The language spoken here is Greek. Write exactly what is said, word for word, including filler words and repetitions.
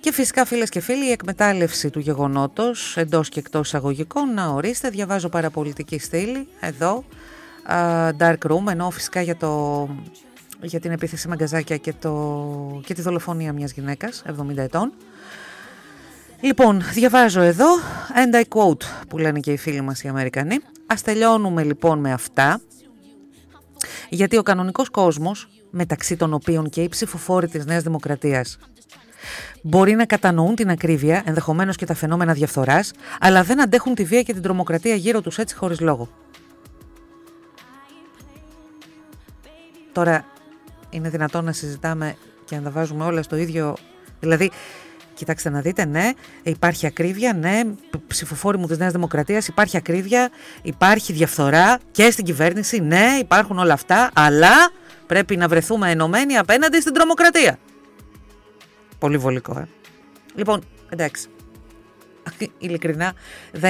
Και φυσικά, φίλες και φίλοι, η εκμετάλλευση του γεγονότος εντός και εκτός εισαγωγικών. Να ορίστε, διαβάζω παραπολιτική στήλη εδώ, uh, Dark Room, ενώ φυσικά για, το, για την επίθεση Μαγκαζάκια και, το, και τη δολοφονία μιας γυναίκας εβδομήντα ετών. Λοιπόν, διαβάζω εδώ, and I quote, που λένε και οι φίλοι μας οι Αμερικανοί. Ας τελειώνουμε λοιπόν με αυτά, γιατί ο κανονικός κόσμος, μεταξύ των οποίων και οι ψηφοφόροι της Νέας Δημοκρατίας, μπορεί να κατανοούν την ακρίβεια, ενδεχομένως και τα φαινόμενα διαφθοράς, αλλά δεν αντέχουν τη βία και την τρομοκρατία γύρω τους έτσι χωρίς λόγο. Τώρα, είναι δυνατόν να συζητάμε και να τα βάζουμε όλα στο ίδιο, δηλαδή... Κοιτάξτε να δείτε, ναι, υπάρχει ακρίβεια, ναι, ψηφοφόροι μου της Νέας Δημοκρατίας, υπάρχει ακρίβεια, υπάρχει διαφθορά και στην κυβέρνηση, ναι, υπάρχουν όλα αυτά, αλλά πρέπει να βρεθούμε ενωμένοι απέναντι στην τρομοκρατία. Πολύ βολικό, ε. Λοιπόν, εντάξει, ειλικρινά δεν